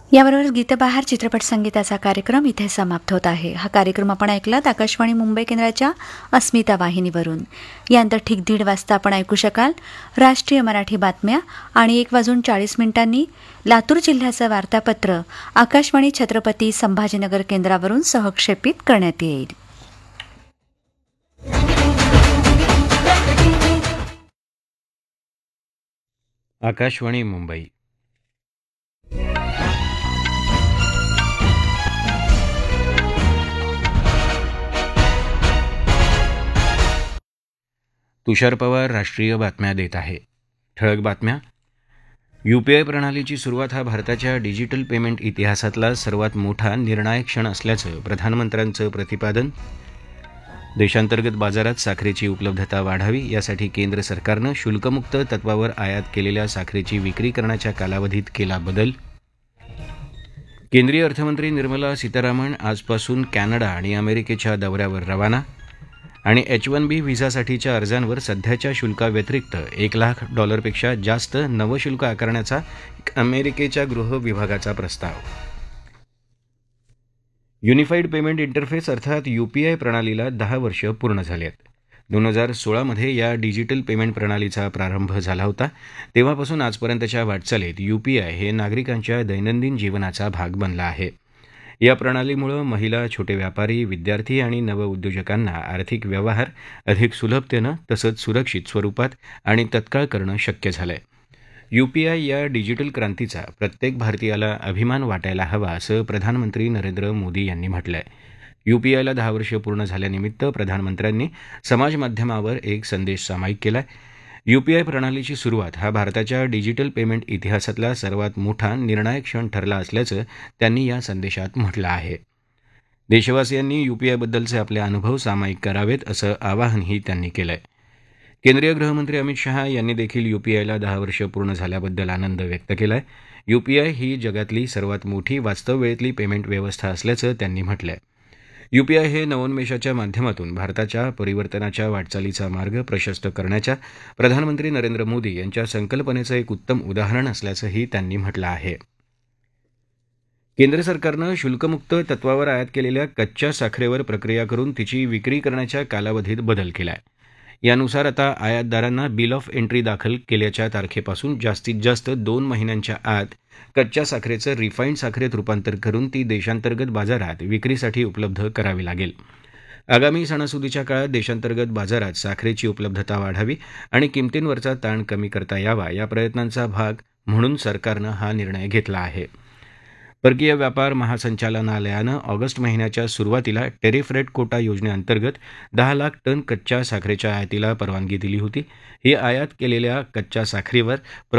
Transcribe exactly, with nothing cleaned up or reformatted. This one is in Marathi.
याबरोबर गीतबहार चित्रपट संगीताचा कार्यक्रम इथे समाप्त होत आहे. हा कार्यक्रम आपण ऐकलात आकाशवाणी मुंबई केंद्राच्या अस्मिता वाहिनीवरून. यानंतर ठीक दीड वाजता आपण ऐकू शकाल राष्ट्रीय मराठी बातम्या आणि एक वाजून चाळीस मिनिटांनी लातूर जिल्ह्याचं वार्तापत्र आकाशवाणी छत्रपती संभाजीनगर केंद्रावरून सहक्षेपित करण्यात येईल. आकाशवाणी मुंबई. तुषार पवार राष्ट्रीय बातम्या देत आहे. ठळक बातम्या. यूपीआय प्रणालीची सुरुवात हा भारताच्या डिजिटल पेमेंट इतिहासातला सर्वात मोठा निर्णायक क्षण असल्याचं प्रधानमंत्र्यांचं प्रतिपादन. देशांतर्गत बाजारात साखरेची उपलब्धता वाढावी यासाठी केंद्र सरकारनं शुल्कमुक्त तत्वावर आयात केलेल्या साखरेची विक्री करण्याच्या कालावधीत केला बदल. केंद्रीय अर्थमंत्री निर्मला सीतारामन आजपासून कॅनडा आणि अमेरिकेच्या दौऱ्यावर रवाना. आणि एच वन बी व्हिसासाठीच्या अर्जांवर सध्याच्या शुल्काव्यतिरिक्त एक लाख डॉलरपेक्षा जास्त नवशुल्क आकारण्याचा अमेरिकेच्या गृह विभागाचा प्रस्ताव. युनिफाईड पेमेंट इंटरफेस अर्थात यूपीआय प्रणालीला दहा वर्ष पूर्ण झाली आहेत. दोन हजार सोळामध्ये या डिजिटल पेमेंट प्रणालीचा प्रारंभ झाला होता. तेव्हापासून आजपर्यंतच्या वाटचालीत यूपीआय हे नागरिकांच्या दैनंदिन जीवनाचा भाग बनला आहे. या प्रणालीमुळे महिला, छोटे व्यापारी, विद्यार्थी आणि नवउद्योजकांना आर्थिक व्यवहार अधिक सुलभतेनं तसंच सुरक्षित स्वरूपात आणि तत्काळ करणं शक्य झालंय. यूपीआय या डिजिटल क्रांतीचा प्रत्येक भारतीयाला अभिमान वाटायला हवा असं प्रधानमंत्री नरेंद्र मोदी यांनी म्हटलंय. यूपीआयला दहा वर्ष पूर्ण झाल्यानिमित्त प्रधानमंत्र्यांनी समाजमाध्यमावर एक संदेश सामायिक केलाय. यूपीआय प्रणालीची सुरुवात हा भारताच्या डिजिटल पेमेंट इतिहासातला सर्वात मोठा निर्णायक क्षण ठरला असल्याचं त्यांनी या संदेशात म्हटलं आहे. देशवासियांनी यूपीआयबद्दलचे आपले अनुभव सामायिक करावेत असं आवाहनही त्यांनी केलंय. केंद्रीय गृहमंत्री अमित शहा यांनी देखील यूपीआयला दहा वर्ष पूर्ण झाल्याबद्दल आनंद व्यक्त केलाय. यूपीआय ही जगातली सर्वात मोठी वास्तव वेळेतली पेमेंट व्यवस्था असल्याचं त्यांनी म्हटलंय. यूपीआय हे नवोन्मेषाच्या माध्यमातून भारताच्या परिवर्तनाच्या वाटचालीचा मार्ग प्रशस्त करण्याच्या प्रधानमंत्री नरेंद्र मोदी यांच्या संकल्पनेचं एक उत्तम उदाहरण असल्याचंही त्यांनी म्हटलं आहे. केंद्र सरकारनं शुल्कमुक्त तत्वावर आयात केलेल्या कच्च्या साखरेवर प्रक्रिया करून तिची विक्री करण्याच्या कालावधीत बदल केलाय. यानुसार आता आयातदारांना बिल ऑफ एंट्री दाखल केल्याच्या तारखेपासून जास्तीत जास्त दोन महिन्यांच्या आत कच्च्या साखरेचं रिफाईंड साखरेत रूपांतर करून ती देशांतर्गत बाजारात विक्रीसाठी उपलब्ध करावी लागेल. आगामी सणासुदीच्या काळात देशांतर्गत बाजारात साखरेची उपलब्धता वाढावी आणि किमतींवरचा ताण कमी करता यावा या प्रयत्नांचा भाग म्हणून सरकारनं हा निर्णय घेतला आहे. परकीय व्यापार महासंचालनालयानं ऑगस्ट महिन्याच्या सुरुवातीला टेरिफ रेट कोटा योजनेअंतर्गत दहा लाख टन कच्च्या साखरेच्या आयातीला परवानगी दिली होती. ही आयात केलेल्या कच्च्या साखरेवर